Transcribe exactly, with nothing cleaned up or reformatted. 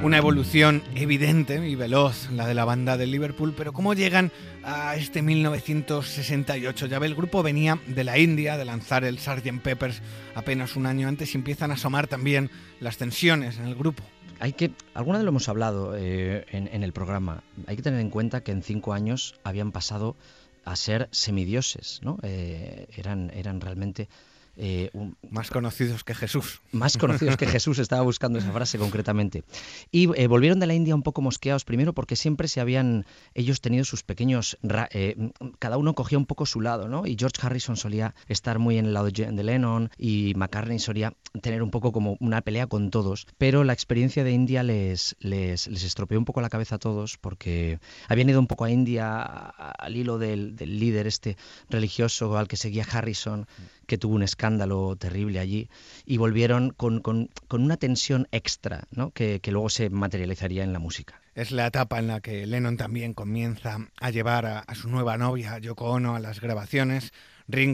Una evolución evidente y veloz, la de la banda de Liverpool, pero ¿cómo llegan a este mil novecientos sesenta y ocho? Ya ve, el grupo venía de la India, de lanzar el sergeant Pepper's apenas un año antes, y empiezan a asomar también las tensiones en el grupo. Hay que, alguna vez lo hemos hablado eh, en, en el programa, hay que tener en cuenta que en cinco años habían pasado a ser semidioses, ¿no? Eh, eran, eran realmente... Eh, un, más conocidos que Jesús. Más conocidos que Jesús, estaba buscando esa frase concretamente. Y eh, volvieron de la India un poco mosqueados, primero porque siempre se habían ellos tenido sus pequeños... Eh, cada uno cogía un poco su lado, ¿no? Y George Harrison solía estar muy en el lado de Lennon y McCartney solía tener un poco como una pelea con todos. Pero la experiencia de India les, les, les estropeó un poco la cabeza a todos porque habían ido un poco a India al hilo del, del líder este religioso al que seguía Harrison, que tuvo un escándalo terrible allí, y volvieron con, con, con una tensión extra, ¿no? que, que luego se materializaría en la música. Es la etapa en la que Lennon también comienza a llevar a, a su nueva novia, Yoko Ono, a las grabaciones. Ringo